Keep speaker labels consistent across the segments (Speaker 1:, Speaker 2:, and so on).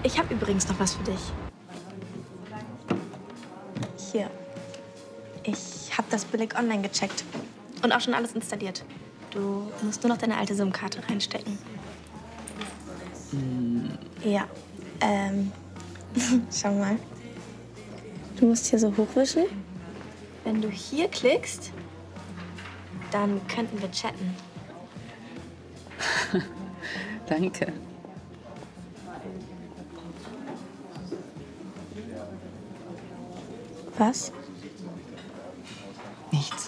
Speaker 1: Ich habe übrigens noch was für dich. Hier. Ich habe das billig online gecheckt. Und auch schon alles installiert. Du musst nur noch deine alte SIM-Karte reinstecken. Ja. Schau mal. Du musst hier so hochwischen. Wenn du hier klickst, dann könnten wir chatten.
Speaker 2: Danke.
Speaker 1: Was?
Speaker 2: Nichts.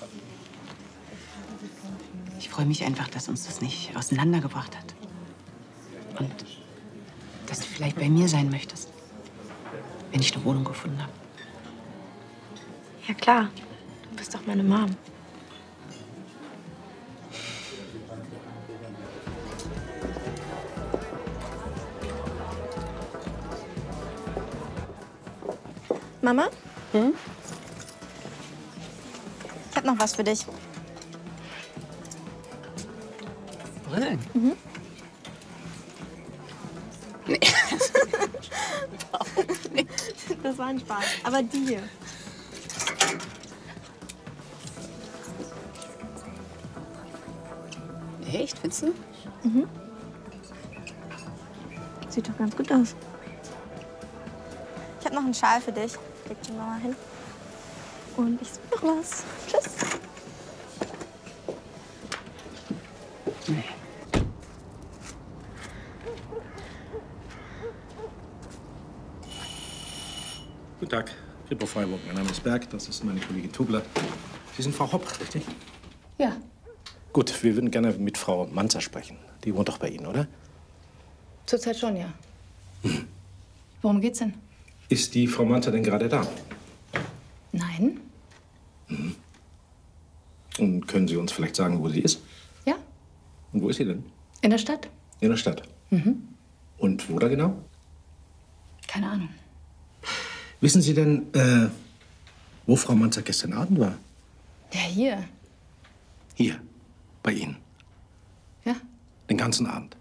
Speaker 2: Ich freue mich einfach, dass uns das nicht auseinandergebracht hat. Und dass du vielleicht bei mir sein möchtest, wenn ich eine Wohnung gefunden habe.
Speaker 1: Ja, klar. Du bist doch meine Mom. Mama?
Speaker 2: Hm?
Speaker 1: Ich habe noch was für dich.
Speaker 2: Brillen?
Speaker 1: Mhm.
Speaker 2: Nee.
Speaker 1: Das war ein Spaß. Aber die hier.
Speaker 2: Echt, findest du?
Speaker 1: Mhm. Sieht doch ganz gut aus. Ich habe noch einen Schal für dich. Leg den mal hin. Und ich suche noch was. Tschüss.
Speaker 2: Nee.
Speaker 3: Guten Tag, Kripo Freiburg. Mein Name ist Berg, das ist meine Kollegin Tobler. Sie sind Frau Hopp, richtig?
Speaker 2: Ja.
Speaker 3: Gut, wir würden gerne mit Frau Manzer sprechen. Die wohnt doch bei Ihnen, oder?
Speaker 4: Zurzeit schon, ja. Worum geht's denn?
Speaker 3: Ist die Frau Manzer denn gerade da?
Speaker 4: Nein.
Speaker 3: Und können Sie uns vielleicht sagen, wo sie ist?
Speaker 4: Ja,
Speaker 3: Und wo ist sie denn?
Speaker 4: in der Stadt.
Speaker 3: In der Stadt. Und wo da genau?
Speaker 4: Keine Ahnung.
Speaker 3: Wissen Sie denn, wo Frau Manzer gestern Abend war?
Speaker 4: Ja, hier.
Speaker 3: Hier, bei Ihnen.
Speaker 4: Ja.
Speaker 3: Den ganzen Abend.